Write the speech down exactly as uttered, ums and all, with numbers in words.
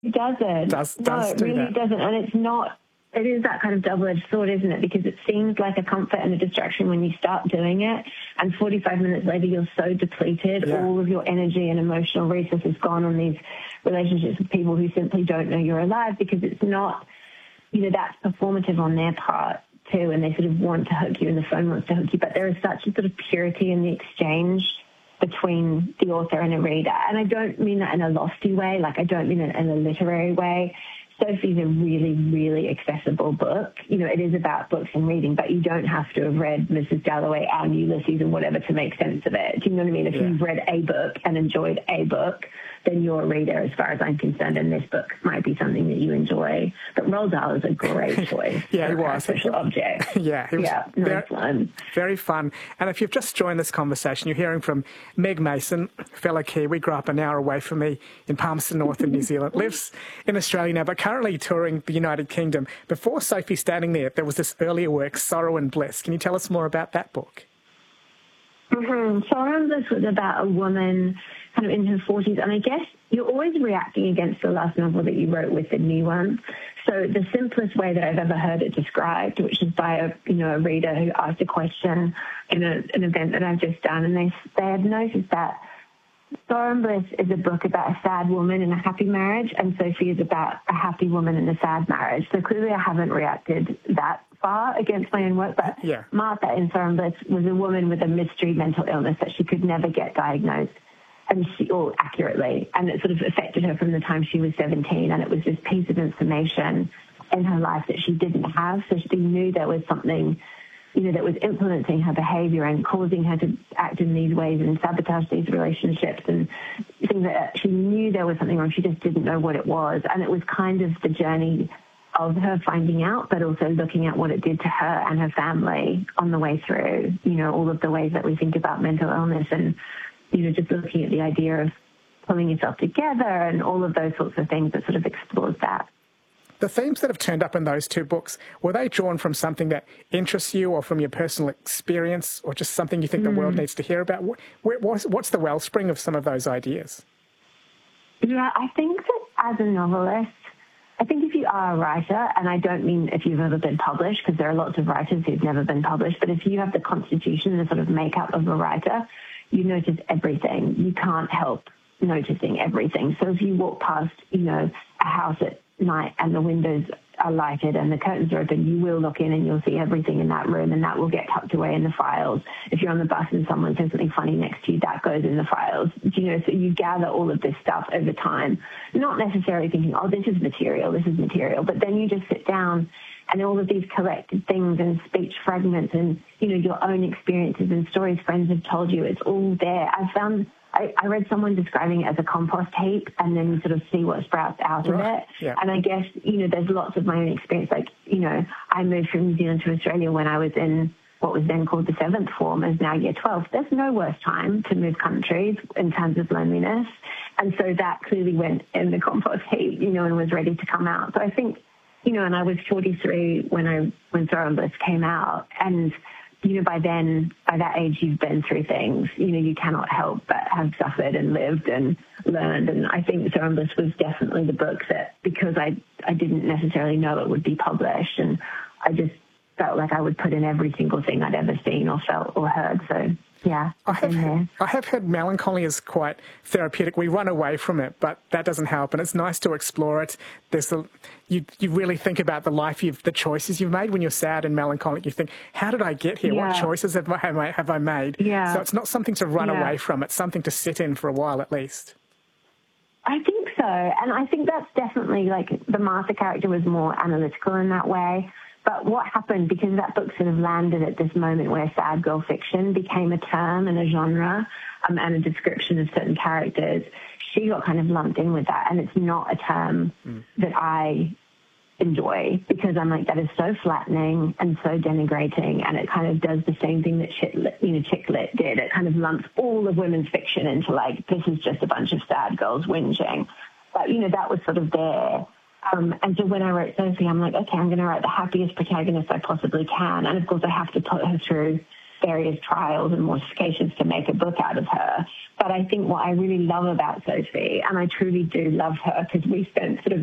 It doesn't. Does, no, does it do really that. doesn't. And it's not, it is that kind of double-edged sword, isn't it? Because it seems like a comfort and a distraction when you start doing it. And forty-five minutes later, you're so depleted. Yeah. All of your energy and emotional resources gone on these relationships with people who simply don't know you're alive, because it's not, you know, that's performative on their part too. And they sort of want to hook you and the phone wants to hook you. But there is such a sort of purity in the exchange between the author and a reader. And I don't mean that in a lofty way. Like, I don't mean it in a literary way. Sophie's a really, really accessible book. You know, it is about books and reading, but you don't have to have read Missus Dalloway and Ulysses and whatever to make sense of it. Do you know what I mean? If yeah. you've read a book and enjoyed a book, then you're a reader as far as I'm concerned, and this book might be something that you enjoy. But Roald Dahl is a great choice. yeah, he was. Special object. yeah, he was yeah, very, nice one. Very fun. And if you've just joined this conversation, you're hearing from Meg Mason, fellow Kiwi, grew up an hour away from me in Palmerston North in New Zealand, lives in Australia now, but currently touring the United Kingdom. Before Sophie standing there, there was this earlier work, Sorrow and Bliss. Can you tell us more about that book? Mm-hmm. Sorrow and Bliss was about a woman kind of in her forties, and I guess you're always reacting against the last novel that you wrote with the new one. So the simplest way that I've ever heard it described, which is by a you know a reader who asked a question in a, an event that I've just done, and they they had noticed that Sorrow and Bliss is a book about a sad woman in a happy marriage, and Sophie is about a happy woman in a sad marriage. So clearly I haven't reacted that far against my own work, but yeah. Martha in Sorrow and Bliss was a woman with a mystery mental illness that she could never get diagnosed, and she, or accurately, and it sort of affected her from the time she was seventeen, and it was this piece of information in her life that she didn't have, so she knew there was something, you know, that was influencing her behavior and causing her to act in these ways and sabotage these relationships and things that she knew there was something wrong, she just didn't know what it was, and it was kind of the journey of her finding out, but also looking at what it did to her and her family on the way through, you know, all of the ways that we think about mental illness and, you know, just looking at the idea of pulling yourself together and all of those sorts of things that sort of explores that. The themes that have turned up in those two books, were they drawn from something that interests you or from your personal experience or just something you think mm. the world needs to hear about? What's, what's the wellspring of some of those ideas? Yeah, I think that as a novelist, I think if you are a writer, and I don't mean if you've ever been published, because there are lots of writers who've never been published, but if you have the constitution, the sort of makeup of a writer, you notice everything. You can't help noticing everything. So if you walk past, you know, a house at night and the windows are lighted and the curtains are open, you will look in and you'll see everything in that room, and that will get tucked away in the files. If you're on the bus and someone says something funny next to you, that goes in the files. You know, so you gather all of this stuff over time, not necessarily thinking, oh, this is material, this is material, but then you just sit down and all of these collected things and speech fragments and, you know, your own experiences and stories friends have told you, it's all there. I found I, I read someone describing it as a compost heap, and then you sort of see what sprouts out right. of it. Yeah. And I guess, you know, there's lots of my own experience. Like, you know, I moved from New Zealand to Australia when I was in what was then called the seventh form, is now year twelve. There's no worse time to move countries in terms of loneliness. And so that clearly went in the compost heap, you know, and was ready to come out. So I think, you know, and I was forty-three when I when Sorrow and Bliss came out, and you know, by then, by that age, you've been through things. You know, you cannot help but have suffered and lived and learned. And I think Sorrow and Bliss was definitely the book that, because I I didn't necessarily know it would be published, and I just felt like I would put in every single thing I'd ever seen or felt or heard. So, yeah, I have, there. I have heard melancholy is quite therapeutic. We run away from it, but that doesn't help, and it's nice to explore it. There's the, you you really think about the life you've, the choices you've made. When you're sad and melancholic, you think, how did I get here? Yeah. What choices have I, have I made? Yeah. So it's not something to run yeah. away from. It's something to sit in for a while at least. I think so, and I think that's definitely, like, the Martha character was more analytical in that way. But what happened, because that book sort of landed at this moment where sad girl fiction became a term and a genre um, and a description of certain characters, she got kind of lumped in with that. And it's not a term mm. that I enjoy, because I'm like, that is so flattening and so denigrating, and it kind of does the same thing that shit lit, you know, chick lit did. It kind of lumps all of women's fiction into, like, this is just a bunch of sad girls whinging. But, you know, that was sort of there. Um, and so when I wrote Sophie, I'm like, okay, I'm going to write the happiest protagonist I possibly can. And, of course, I have to put her through various trials and mortifications to make a book out of her. But I think what I really love about Sophie, and I truly do love her because we spent sort of